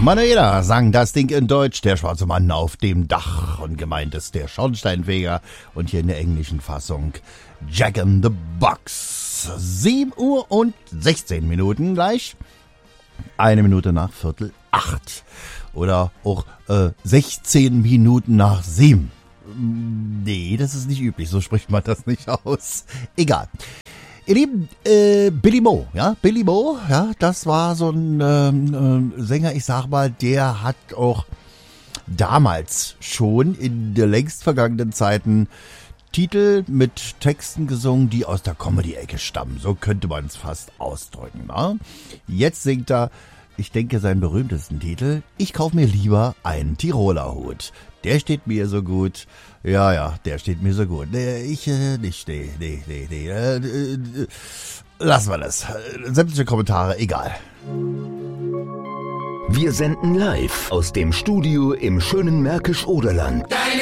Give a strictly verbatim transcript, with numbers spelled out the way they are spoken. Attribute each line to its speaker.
Speaker 1: Manuela sang das Ding in Deutsch, der schwarze Mann auf dem Dach. Und gemeint ist der Schornsteinfeger. Und hier in der englischen Fassung Jack in the Box. sieben Uhr und sechzehn Minuten gleich. Eine Minute nach Viertel acht. Oder auch äh, sechzehn Minuten nach sieben. Nee, das ist nicht üblich, so spricht man das nicht aus. Egal. Ihr Lieben, äh, Billy Mo, ja, Billy Mo, ja, das war so ein ähm, äh, Sänger, ich sag mal, der hat auch damals schon in der längst vergangenen Zeiten Titel mit Texten gesungen, die aus der Comedy-Ecke stammen. So könnte man es fast ausdrücken. Ne? Jetzt singt er, ich denke, seinen berühmtesten Titel, Ich kauf mir lieber einen Tiroler Hut. Der steht mir so gut. Ja, ja, der steht mir so gut. Nee, ich äh, nicht, nee, nee, nee, nee. Äh, äh, lassen wir das. Sämtliche Kommentare, egal.
Speaker 2: Wir senden live aus dem Studio im schönen Märkisch-Oderland.
Speaker 3: Deine